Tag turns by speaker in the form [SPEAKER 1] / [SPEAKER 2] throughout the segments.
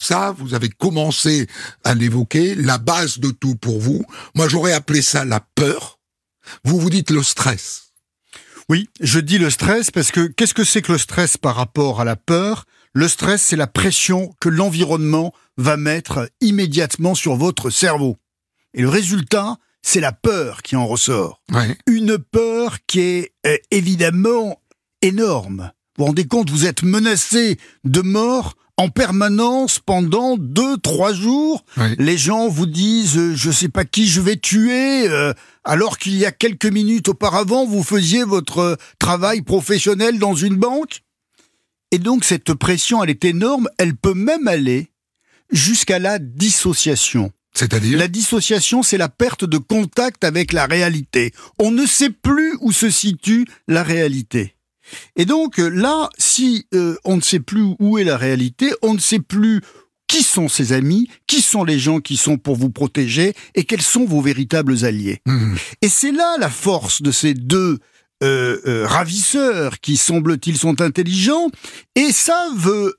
[SPEAKER 1] ça, vous avez commencé à l'évoquer, la base de tout pour vous. Moi, j'aurais appelé ça la peur. Vous dites le stress.
[SPEAKER 2] Oui, je dis le stress parce que qu'est-ce que c'est que le stress par rapport à la peur ? Le stress, c'est la pression que l'environnement va mettre immédiatement sur votre cerveau. Et le résultat, c'est la peur qui en ressort.
[SPEAKER 1] Ouais.
[SPEAKER 2] Une peur qui est évidemment énorme. Vous vous rendez compte, vous êtes menacé de mort en permanence pendant 2-3 jours.
[SPEAKER 1] Oui.
[SPEAKER 2] Les gens vous disent je sais pas qui je vais tuer, alors qu'il y a quelques minutes auparavant, vous faisiez votre travail professionnel dans une banque. Et donc cette pression, elle est énorme, elle peut même aller jusqu'à la dissociation.
[SPEAKER 1] C'est-à-dire ?
[SPEAKER 2] La dissociation, c'est la perte de contact avec la réalité. On ne sait plus où se situe la réalité. Et donc là, si on ne sait plus où est la réalité, on ne sait plus qui sont ses amis, qui sont les gens qui sont pour vous protéger et quels sont vos véritables alliés. Et c'est là la force de ces deux ravisseurs qui, semble-t-il, sont intelligents et savent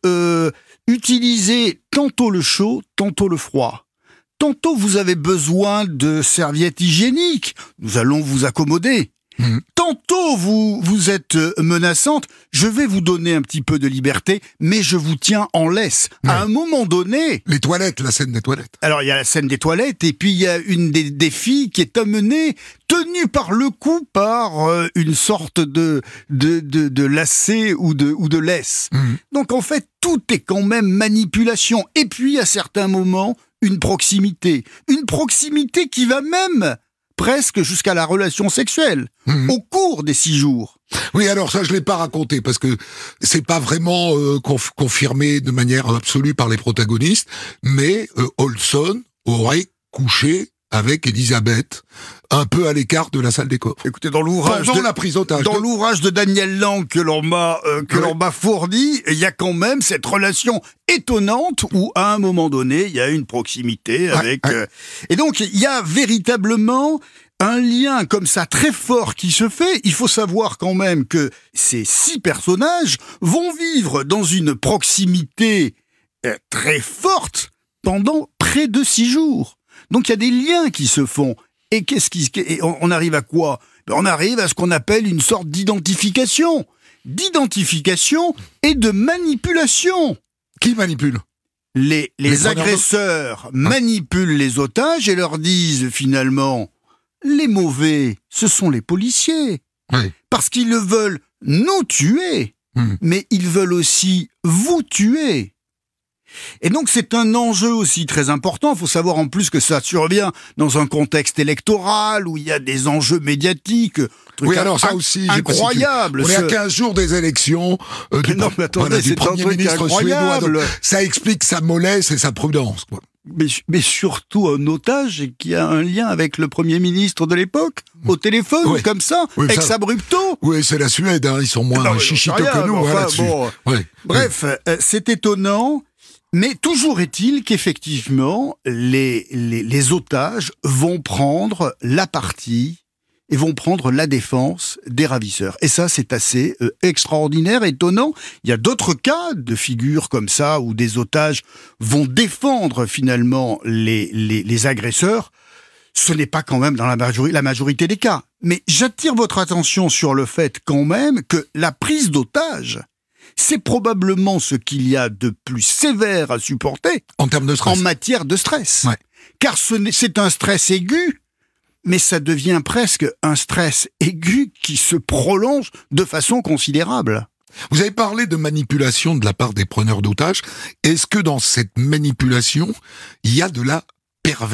[SPEAKER 2] utiliser tantôt le chaud, tantôt le froid. Tantôt vous avez besoin de serviettes hygiéniques, nous allons vous accommoder. Tantôt vous êtes menaçante, je vais vous donner un petit peu de liberté, mais je vous tiens en laisse. Ouais. À un moment donné...
[SPEAKER 1] Les toilettes, la scène des toilettes.
[SPEAKER 2] Alors il y a la scène des toilettes, et puis il y a une des filles qui est amenée, tenue par le cou par une sorte de lacet ou de laisse. Donc en fait, tout est quand même manipulation. Et puis à certains moments, une proximité qui va même... presque jusqu'à la relation sexuelle, au cours des 6 jours.
[SPEAKER 1] Oui, alors ça, je l'ai pas raconté, parce que c'est pas vraiment confirmé de manière absolue par les protagonistes, mais Olson aurait couché avec Elisabeth, un peu à l'écart de la salle des coffres.
[SPEAKER 2] Écoutez, dans l'ouvrage
[SPEAKER 1] pendant la prise d'otage.
[SPEAKER 2] Dans l'ouvrage de Daniel Lang que l'on m'a fourni, il y a quand même cette relation étonnante où, à un moment donné, il y a une proximité avec... Et donc, il y a véritablement un lien comme ça très fort qui se fait. Il faut savoir quand même que ces 6 personnages vont vivre dans une proximité très forte pendant près de 6 jours. Donc il y a des liens qui se font. Et on arrive à quoi ? On arrive à ce qu'on appelle une sorte d'identification. D'identification et de manipulation.
[SPEAKER 1] Qui manipule ?
[SPEAKER 2] Les agresseurs manipulent les otages et leur disent finalement, les mauvais, ce sont les policiers.
[SPEAKER 1] Oui.
[SPEAKER 2] Parce qu'ils veulent nous tuer, mais ils veulent aussi vous tuer. Et donc c'est un enjeu aussi très important. Il faut savoir en plus que ça survient dans un contexte électoral où il y a des enjeux médiatiques.
[SPEAKER 1] Oui, alors ça aussi,
[SPEAKER 2] incroyable.
[SPEAKER 1] On est à 15 jours des élections du Premier ministre suédois. Donc, ça explique sa mollesse et sa prudence, quoi.
[SPEAKER 2] Mais surtout un otage qui a un lien avec le Premier ministre de l'époque, au téléphone, comme ça, ex abrupto.
[SPEAKER 1] Oui, c'est la Suède, ils sont moins chichiteux que nous là-dessus.
[SPEAKER 2] Bref, c'est étonnant. Mais toujours est-il qu'effectivement, les otages vont prendre la partie et vont prendre la défense des ravisseurs. Et ça, c'est assez extraordinaire, étonnant. Il y a d'autres cas de figures comme ça où des otages vont défendre finalement les agresseurs. Ce n'est pas quand même dans la majorité des cas. Mais j'attire votre attention sur le fait quand même que la prise d'otage, c'est probablement ce qu'il y a de plus sévère à supporter
[SPEAKER 1] en termes de stress.
[SPEAKER 2] En matière de stress.
[SPEAKER 1] Ouais.
[SPEAKER 2] Car c'est un stress aigu, mais ça devient presque un stress aigu qui se prolonge de façon considérable.
[SPEAKER 1] Vous avez parlé de manipulation de la part des preneurs d'otages. Est-ce que dans cette manipulation, il y a de la perversité ?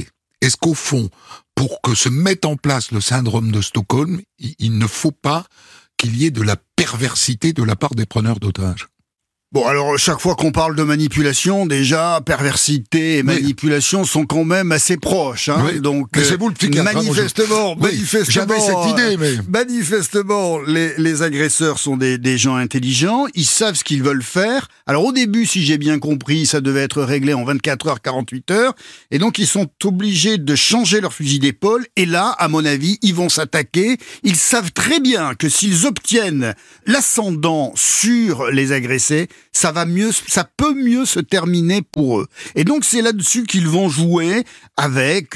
[SPEAKER 1] Est-ce qu'au fond, pour que se mette en place le syndrome de Stockholm, il ne faut pas qu'il y ait de la perversité de la part des preneurs d'otages?
[SPEAKER 2] Bon, alors, chaque fois qu'on parle de manipulation, déjà, perversité et manipulation sont quand même assez proches, hein.
[SPEAKER 1] Oui.
[SPEAKER 2] Donc,
[SPEAKER 1] mais c'est vous le psychiatre,
[SPEAKER 2] manifestement,
[SPEAKER 1] j'avais cette idée, mais...
[SPEAKER 2] Manifestement, les agresseurs sont des gens intelligents, ils savent ce qu'ils veulent faire. Alors, au début, si j'ai bien compris, ça devait être réglé en 24 heures, 48 heures, et donc ils sont obligés de changer leur fusil d'épaule, et là, à mon avis, ils vont s'attaquer. Ils savent très bien que s'ils obtiennent l'ascendant sur les agressés, ça peut mieux se terminer pour eux. Et donc c'est là-dessus qu'ils vont jouer avec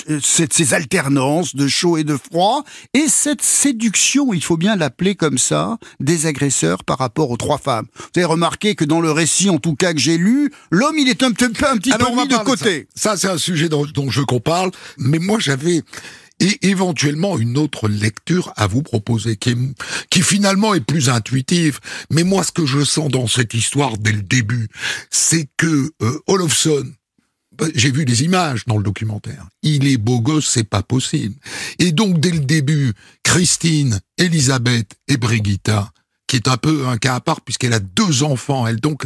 [SPEAKER 2] ces alternances de chaud et de froid et cette séduction, il faut bien l'appeler comme ça, des agresseurs par rapport aux 3 femmes. Vous avez remarqué que dans le récit, en tout cas que j'ai lu, l'homme il est un petit peu mis de côté.
[SPEAKER 1] Ça c'est un sujet dont je veux qu'on parle, mais moi j'avais éventuellement une autre lecture à vous proposer qui finalement est plus intuitive. Mais moi ce que je sens dans cette histoire dès le début, c'est que Olofsson, j'ai vu des images dans le documentaire. Il est beau gosse, c'est pas possible. Et donc, dès le début, Christine, Elisabeth et Brigitta, qui est un peu un cas à part puisqu'elle a 2 enfants,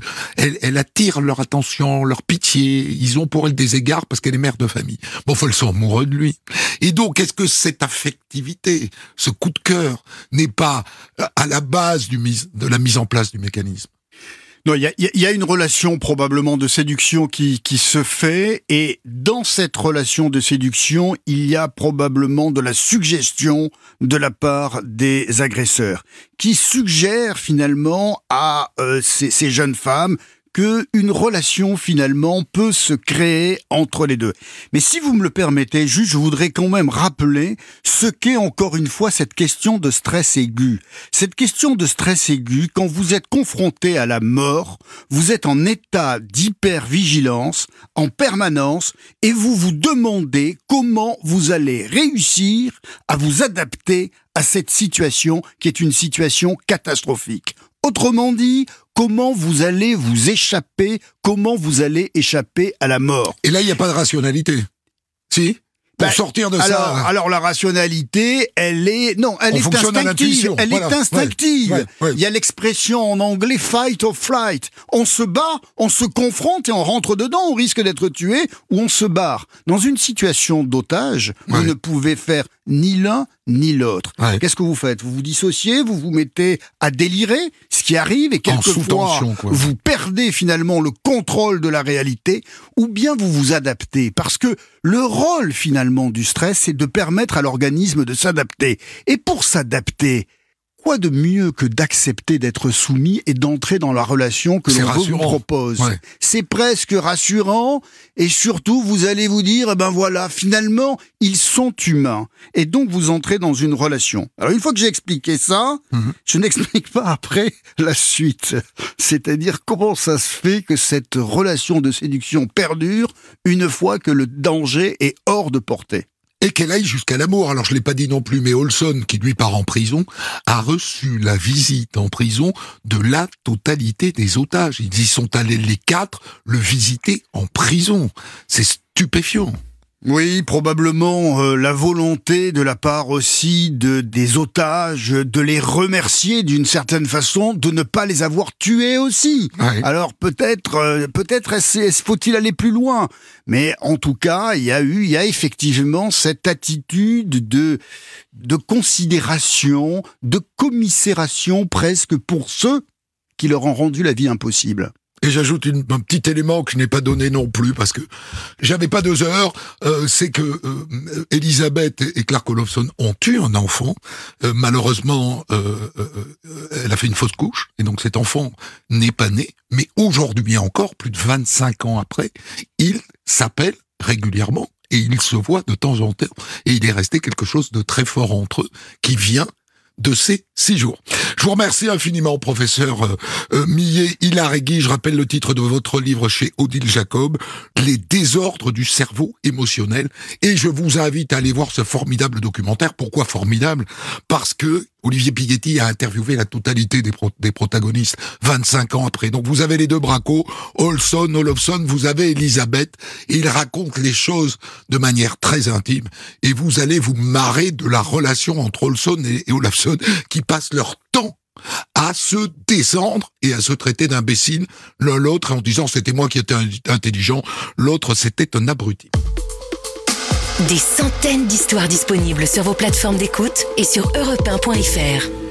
[SPEAKER 1] elle attire leur attention, leur pitié. Ils ont pour elle des égards parce qu'elle est mère de famille. Bon, faut le sont amoureux de lui. Et donc, est-ce que cette affectivité, ce coup de cœur, n'est pas à la base de la mise en place du mécanisme?
[SPEAKER 2] Non, il y a une relation probablement de séduction qui se fait, et dans cette relation de séduction, il y a probablement de la suggestion de la part des agresseurs, qui suggèrent finalement à ces jeunes femmes que une relation finalement peut se créer entre les deux. Mais si vous me le permettez, juste, je voudrais quand même rappeler ce qu'est encore une fois cette question de stress aigu. Cette question de stress aigu, quand vous êtes confronté à la mort, vous êtes en état d'hypervigilance en permanence et vous vous demandez comment vous allez réussir à vous adapter à cette situation qui est une situation catastrophique. Autrement dit, comment vous allez vous échapper, comment vous allez échapper à la mort.
[SPEAKER 1] Et là, il n'y a pas de rationalité. Si ? Pour sortir de ça.
[SPEAKER 2] Alors la rationalité, elle est instinctive. Elle est instinctive.
[SPEAKER 1] Ouais.
[SPEAKER 2] Il y a l'expression en anglais fight or flight. On se bat, on se confronte et on rentre dedans, on risque d'être tué ou on se barre. Dans une situation d'otage, vous ne pouvez faire ni l'un ni l'autre. Qu'est-ce que vous faites ? Vous vous dissociez, vous vous mettez à délirer, ce qui arrive, et quelquefois vous perdez finalement le contrôle de la réalité, ou bien vous vous adaptez, parce que le rôle finalement du stress, c'est de permettre à l'organisme de s'adapter. Et pour s'adapter, quoi de mieux que d'accepter d'être soumis et d'entrer dans la relation que l'on vous propose ? C'est presque rassurant, et surtout vous allez vous dire, finalement, ils sont humains. Et donc vous entrez dans une relation. Alors une fois que j'ai expliqué ça, je n'explique pas après la suite. C'est-à-dire comment ça se fait que cette relation de séduction perdure une fois que le danger est hors de portée.
[SPEAKER 1] Et qu'elle aille jusqu'à l'amour. Alors je l'ai pas dit non plus, mais Olsson, qui lui part en prison, a reçu la visite en prison de la totalité des otages. Ils y sont allés les 4 le visiter en prison. C'est stupéfiant.
[SPEAKER 2] Oui, probablement la volonté de la part aussi des otages de les remercier d'une certaine façon, de ne pas les avoir tués aussi. Alors peut-être faut-il aller plus loin, mais en tout cas, il y a effectivement cette attitude de considération, de commisération presque pour ceux qui leur ont rendu la vie impossible.
[SPEAKER 1] Et j'ajoute un petit élément que je n'ai pas donné non plus, parce que j'avais pas 2 heures, c'est que Elisabeth et Clark Olofsson ont eu un enfant. Malheureusement, elle a fait une fausse couche, et donc cet enfant n'est pas né. Mais aujourd'hui encore, plus de 25 ans après, ils s'appellent régulièrement, et ils se voient de temps en temps. Et il est resté quelque chose de très fort entre eux, qui vient de ces 6 jours. Je vous remercie infiniment, professeur Millet-Hilaregui. Je rappelle le titre de votre livre chez Odile Jacob, Les désordres du cerveau émotionnel. Et je vous invite à aller voir ce formidable documentaire. Pourquoi formidable ? Parce que Olivier Pigetti a interviewé la totalité des protagonistes 25 ans après. Donc vous avez les 2 bracos, Olofsson, vous avez Elisabeth, et il raconte les choses de manière très intime. Et vous allez vous marrer de la relation entre Olofsson et Olofsson, qui passent leur temps à se descendre et à se traiter d'imbéciles l'un l'autre, en disant c'était moi qui étais intelligent, l'autre c'était un abruti.
[SPEAKER 3] Des centaines d'histoires disponibles sur vos plateformes d'écoute et sur europe1.fr.